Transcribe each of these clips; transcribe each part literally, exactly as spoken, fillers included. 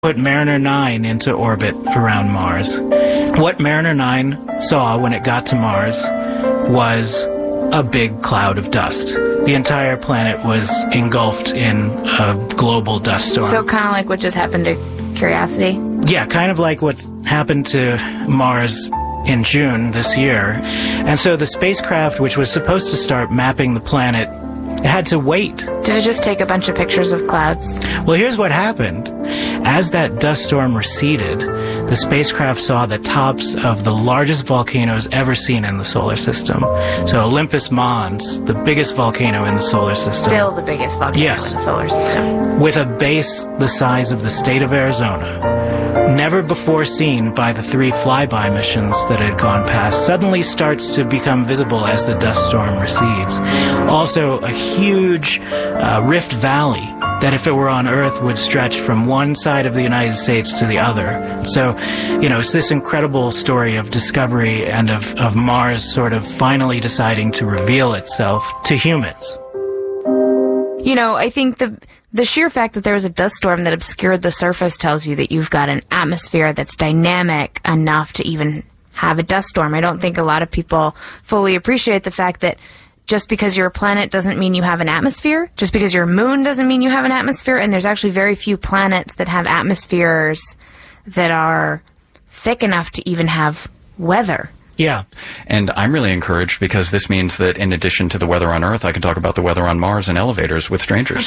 put Mariner nine into orbit around Mars. What Mariner nine saw when it got to Mars was a big cloud of dust. The entire planet was engulfed in a global dust storm. So kind of like what just happened to Curiosity? Yeah, kind of like what happened to Mars in June this year. And so the spacecraft, which was supposed to start mapping the planet, it had to wait. Did it just take a bunch of pictures of clouds? Well, here's what happened. As that dust storm receded, the spacecraft saw the tops of the largest volcanoes ever seen in the solar system. So Olympus Mons, the biggest volcano in the solar system. Still the biggest volcano yes. in the solar system. With a base the size of the state of Arizona. Never before seen by the three flyby missions that had gone past, suddenly starts to become visible as the dust storm recedes. Also, a huge uh, rift valley that if it were on Earth would stretch from one side of the United States to the other. So, you know, it's this incredible story of discovery and of, of Mars sort of finally deciding to reveal itself to humans. You know, I think the the sheer fact that there was a dust storm that obscured the surface tells you that you've got an atmosphere that's dynamic enough to even have a dust storm. I don't think a lot of people fully appreciate the fact that just because you're a planet doesn't mean you have an atmosphere. Just because you're a moon doesn't mean you have an atmosphere. And there's actually very few planets that have atmospheres that are thick enough to even have weather. Yeah. And I'm really encouraged because this means that in addition to the weather on Earth, I can talk about the weather on Mars in elevators with strangers.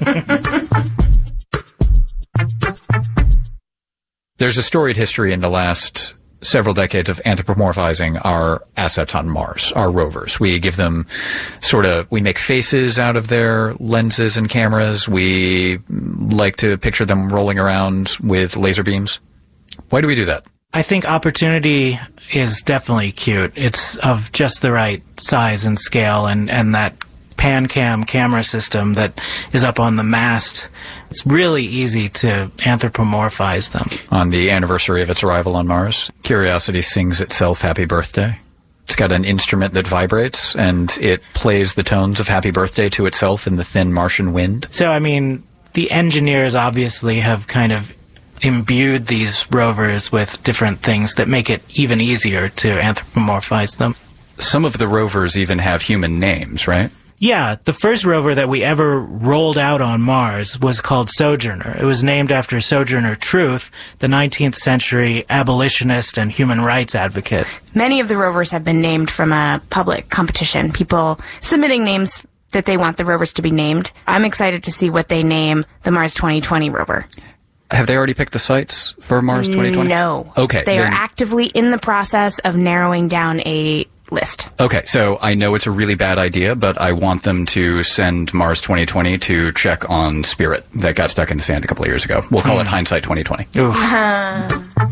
There's a storied history in the last several decades of anthropomorphizing our assets on Mars, our rovers. We give them sort of, we make faces out of their lenses and cameras. We like to picture them rolling around with laser beams. Why do we do that? I think Opportunity is definitely cute. It's of just the right size and scale, and, and that PanCam camera system that is up on the mast, it's really easy to anthropomorphize them. On the anniversary of its arrival on Mars, Curiosity sings itself happy birthday. It's got an instrument that vibrates, and it plays the tones of happy birthday to itself in the thin Martian wind. So, I mean, the engineers obviously have kind of imbued these rovers with different things that make it even easier to anthropomorphize them. Some of the rovers even have human names, right? Yeah, the first rover that we ever rolled out on Mars was called Sojourner. It was named after Sojourner Truth, the nineteenth century abolitionist and human rights advocate. Many of the rovers have been named from a public competition, people submitting names that they want the rovers to be named. I'm excited to see what they name the Mars twenty twenty rover. Have they already picked the sites for Mars twenty twenty? No. Okay. They then... are actively in the process of narrowing down a list. Okay, so I know it's a really bad idea, but I want them to send Mars twenty twenty to check on Spirit that got stuck in the sand a couple of years ago. We'll call hmm. it Hindsight twenty twenty. Uh.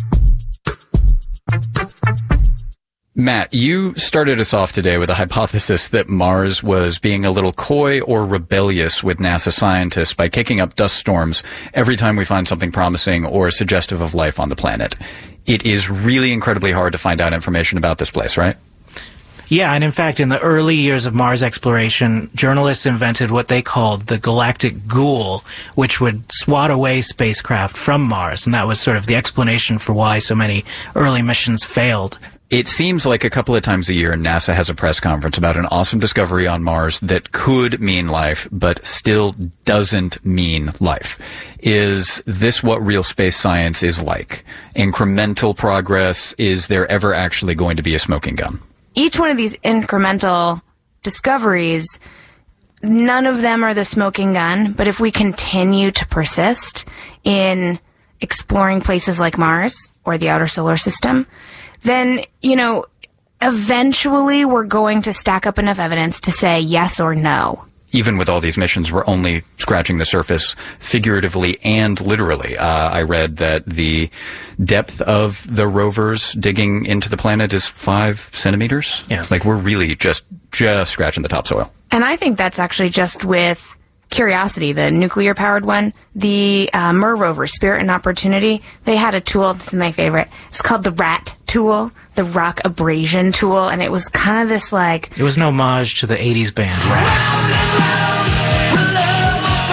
Matt, you started us off today with a hypothesis that Mars was being a little coy or rebellious with NASA scientists by kicking up dust storms every time we find something promising or suggestive of life on the planet. It is really incredibly hard to find out information about this place, right? Yeah, and in fact, in the early years of Mars exploration, journalists invented what they called the galactic ghoul, which would swat away spacecraft from Mars, and that was sort of the explanation for why so many early missions failed. It seems like a couple of times a year NASA has a press conference about an awesome discovery on Mars that could mean life, but still doesn't mean life. Is this what real space science is like? Incremental progress? Is there ever actually going to be a smoking gun? Each one of these incremental discoveries, none of them are the smoking gun, but if we continue to persist in exploring places like Mars or the outer solar system, then, you know, eventually we're going to stack up enough evidence to say yes or no. Even with all these missions, we're only scratching the surface figuratively and literally. Uh, I read that the depth of the rovers digging into the planet is five centimeters. Yeah. Like, we're really just, just scratching the topsoil. And I think that's actually just with Curiosity, the nuclear-powered one. The uh, Mir rover, Spirit and Opportunity, they had a tool, this is my favorite, it's called the RAT tool, the rock abrasion tool, and it was kind of this, like... It was an homage to the eighties band RAT.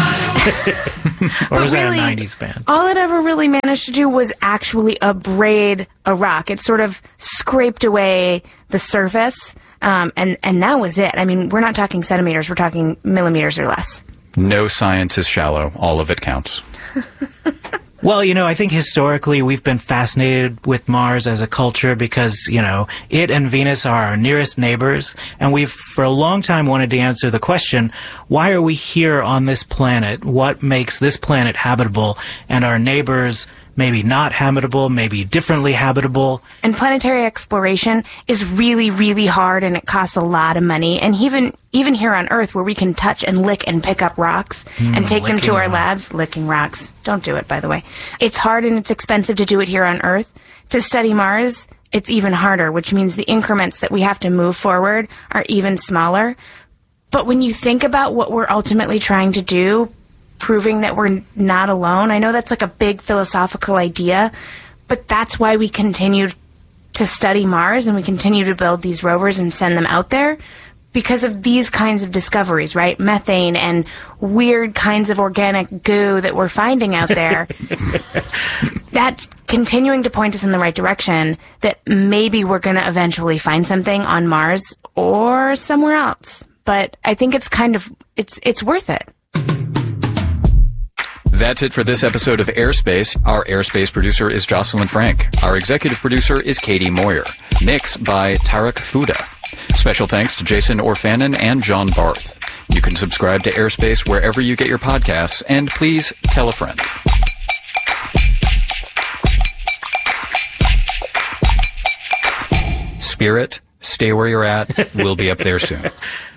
Or was that a nineties band? All it ever really managed to do was actually abrade a rock. It sort of scraped away the surface, um, and, and that was it. I mean, we're not talking centimeters, we're talking millimeters or less. No science is shallow. All of it counts. Well, you know, I think historically we've been fascinated with Mars as a culture because, you know, it and Venus are our nearest neighbors, and we've for a long time wanted to answer the question, why are we here on this planet? What makes this planet habitable and our neighbors maybe not habitable, maybe differently habitable? And planetary exploration is really, really hard, and it costs a lot of money. And even even here on Earth, where we can touch and lick and pick up rocks mm, and take them to our labs, licking rocks. Don't do it, by the way. It's hard and it's expensive to do it here on Earth. To study Mars, it's even harder, which means the increments that we have to move forward are even smaller. But when you think about what we're ultimately trying to do, proving that we're not alone. I know that's like a big philosophical idea, but that's why we continue to study Mars and we continue to build these rovers and send them out there, because of these kinds of discoveries, right? Methane and weird kinds of organic goo that we're finding out there. That's continuing to point us in the right direction, that maybe we're going to eventually find something on Mars or somewhere else. But I think it's kind of, it's it's worth it. That's it for this episode of Airspace. Our Airspace producer is Jocelyn Frank. Our executive producer is Katie Moyer. Mix by Tarek Fuda. Special thanks to Jason Orfanon and John Barth. You can subscribe to Airspace wherever you get your podcasts, and please tell a friend. Spirit, stay where you're at. We'll be up there soon.